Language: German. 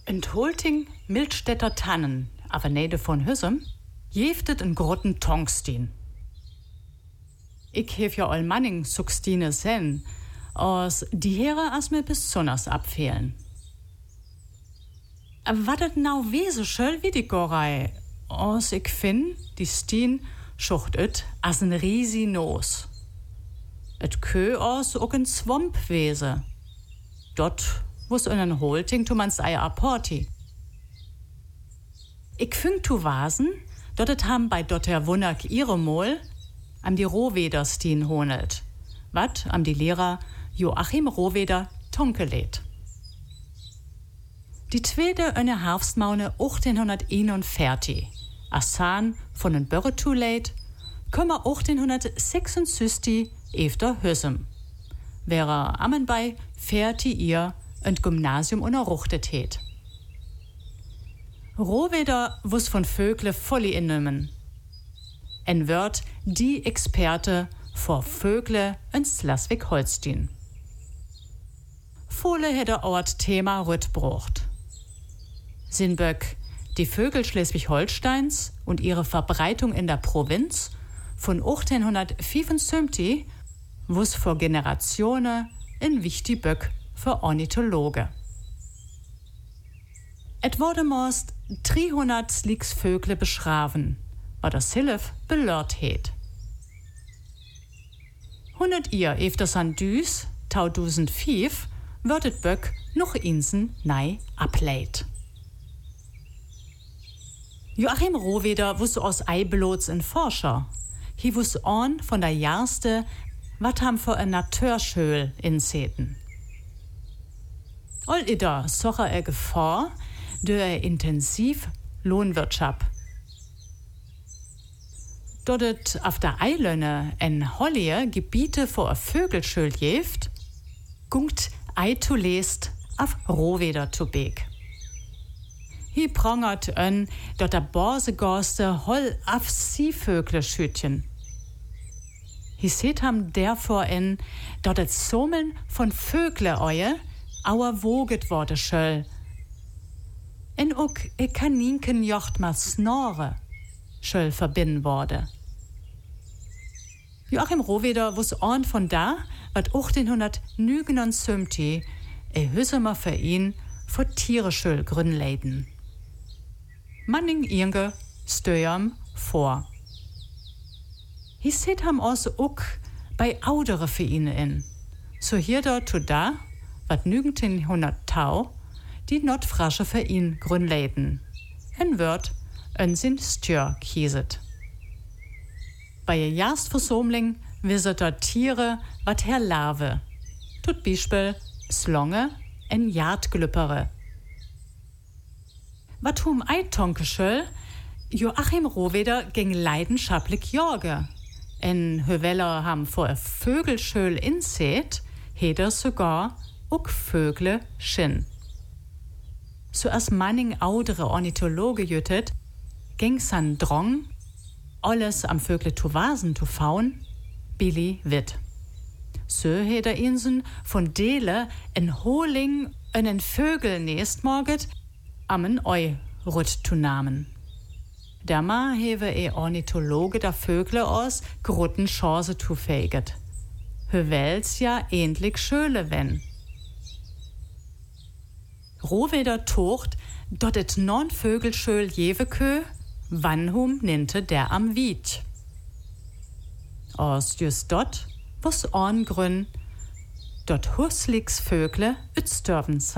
Entholting Mildstädter Tannen, aber nede von Hüssem, jeftet in grotten Tongstin. Ich hef ja all Manning Suxtine sen, aus die Heere as mir besonders abfehlen. Aber wat et nau wese schöll wie die Gorei, aus ich fin, die Stien schucht et as en riesi Nos. Et kö aus ook en Swamp wese. Dort wo's in en Holting tu mans Eier apporti. Ich fing tu wasen, dort et ham bei dotter Wunak ihre Mol, am die Rohweder-Stien honelt, wat am die Lehrer Joachim Rohweder tonkelet. Die zweite eine Herbstmaune 1841, Assan von den Börre tuleit, kümmer 1866 efter Hüssem. Wäre ammen bei fährti ihr ein Gymnasium unerruchtet het. Rohweder wuss von Vögle volli innümmen. En wird die Experte vor Vögle in Schleswig-Holstein. Vole hätte Ort Thema Rüttbrucht. Sinböck die Vögel Schleswig-Holsteins und ihre Verbreitung in der Provinz von 1875 wuss vor Generationen in wichtig Böck für Ornithologe. Et wurde most 300 Slicksvögle beschraven, war das Hilf belört het. 100 ihr efter Sandüs, 2005, wird et Böck noch Insen nei ableit. Joachim Rohweder wuss aus Eiblots in Forscher. Hi wuss on von der Jarste, wat ham für en Naturschöl inseten. All idder socher Gefahr, der intensiv Lohnwirtschaft. Dort auf der Eilöne en Hollie Gebiete vor Vögelschöl jeft, gungt Eitu lest auf Rohweder zu Beek. Hi prangert dort der Borsegorste Holl auf Sievögle schütchen. Hi seht ham derfor dort et Sommeln von Vögle eue, auer woget wurde schöll. En ook Kaninken jocht mal Snore schöll verbinden wurde. Joachim Rohweder wuss orn von da, wat 1879 Hüssemer Verein vor Tiere schöll grünleiden. Manning Inge stöjam vor. Hi seht ham aus ook bei audere Vereine in. So hier dort to da, wat 1900 Tau, die Nordfrasche Verein grünleiden. En wird sin Stjör kieset. Bei ihr Jastversomling wisset dort Tiere wat her Larve. Tut Beispiel Slonge en Jadglüppere. Wat hum Eitonkeschöll, Joachim Rohweder ging leidenschaftlich jorge. En Höweller ham vor Vögelschöl inseet, heder sogar ook Vögle schin. So as Manning audere Ornithologe jüttet, ging san Drong, alles am Vögle zu wasen zu faun, Billy wit. So heder Insen von Dele en Holing en Vögel nächst morget, ammen Eu rut zu namen. Derma hewe Ornithologe der Vögle aus grutten Chance zu fäget. Hövels ja ähnlich schöle wenn. Rohweder tocht, dort et non Vögelschöl jewekö, wannhum ninte der am Wied. Aus just dort, wo's Orngrün, dort husligs Vögle üt störven